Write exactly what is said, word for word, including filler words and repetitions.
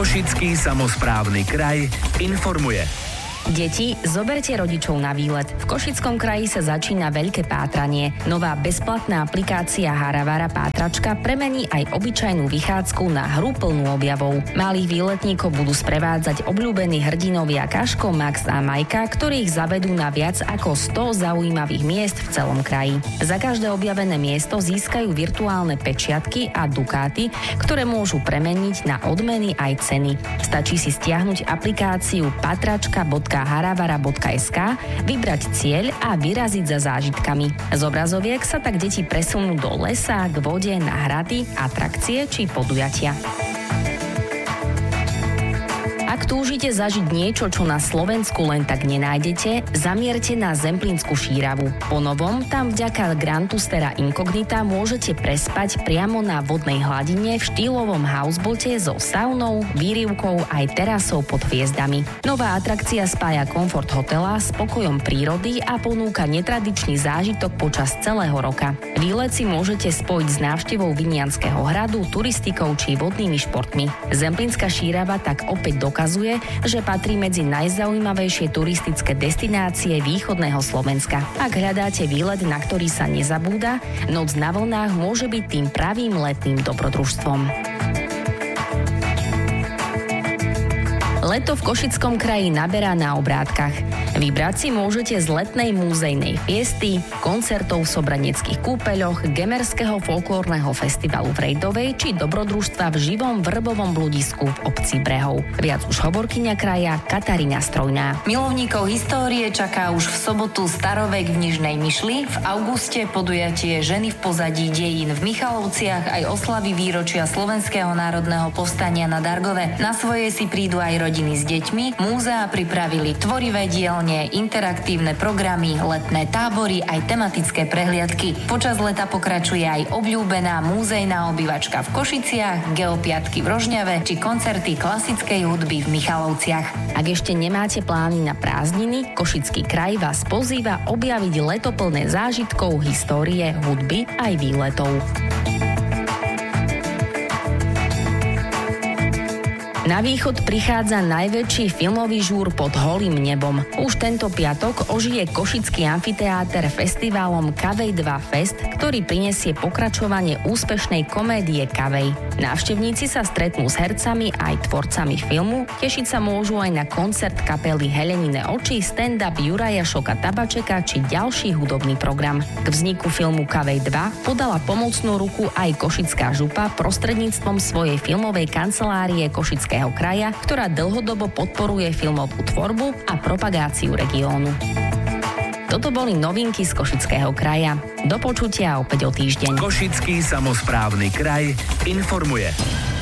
Košický samosprávny kraj informuje. Deti, zoberte rodičov na výlet. V Košickom kraji sa začína veľké pátranie. Nová bezplatná aplikácia Haravara Pátračka premení aj obyčajnú vychádzku na hru plnú objavov. Malých výletníkov budú sprevádzať obľúbení hrdinovia Kaško, Max a Majka, ktorých zavedú na viac ako sto zaujímavých miest v celom kraji. Za každé objavené miesto získajú virtuálne pečiatky a dukáty, ktoré môžu premeniť na odmeny aj ceny. Stačí si stiahnuť aplikáciu patračka bodka haravara bodka es ká, vybrať cieľ a vyraziť za zážitkami. Z obrazoviek sa tak deti presunú do lesa, k vode, na hrady, atrakcie či podujatia. Ak túžite zažiť niečo, čo na Slovensku len tak nenájdete, zamierte na Zemplínsku šíravu. Po novom tam vďaka Grantustera Incognita môžete prespať priamo na vodnej hladine v štýlovom housebote so saunou, výrivkou aj terasou pod hviezdami. Nová atrakcia spája komfort hotela s pokojom prírody a ponúka netradičný zážitok počas celého roka. Výlet si môžete spojiť s návštevou Vinianského hradu, turistikou či vodnými športmi. Zemplínska šírava tak opäť dokazuje, že patrí medzi najzaujímavejšie turistické destinácie východného Slovenska. Ak hľadáte výlet, na ktorý sa nezabúda, noc na vlnách môže byť tým pravým letným dobrodružstvom. Leto v Košickom kraji naberá na obrátkach. Vybrať si môžete z letnej múzejnej fiesty, koncertov v sobraneckých kúpeľoch, gemerského folklórneho festivalu v Rejdovej či dobrodružstva v živom vrbovom bludisku v obci Brehov. Viac už hovorkyňa kraja Katarína Strojná. Milovníkov histórie čaká už v sobotu starovek v Nižnej Myšli, v auguste podujatie Ženy v pozadí dejín v Michalovciach aj oslavy výročia Slovenského národného povstania na Dargove. Na svoje si prídu aj rodiny s deťmi, múzea pripravili tvorivé dielne, interaktívne programy, letné tábory aj tematické prehliadky. Počas leta pokračuje aj obľúbená múzejná obývačka v Košiciach, geopiatky v Rožňave či koncerty klasickej hudby v Michalovciach. Ak ešte nemáte plány na prázdniny, Košický kraj vás pozýva objaviť leto plné zážitkov, histórie, hudby aj výletov. Na východ prichádza najväčší filmový žúr pod holým nebom. Už tento piatok ožije Košický amfiteáter festivalom Kavej dva Fest, ktorý prinesie pokračovanie úspešnej komédie Kavej. Návštevníci sa stretnú s hercami aj tvorcami filmu, tešiť sa môžu aj na koncert kapely Helenine oči, stand-up Juraja Šoka Tabačeka či ďalší hudobný program. K vzniku filmu Kavej dva podala pomocnú ruku aj Košická župa prostredníctvom svojej filmovej kancelárie Košického kraja, ktorá dlhodobo podporuje filmovú tvorbu a propagáciu regiónu. Toto boli novinky z Košického kraja. Do počutia opäť o týždeň. Košický samosprávny kraj informuje.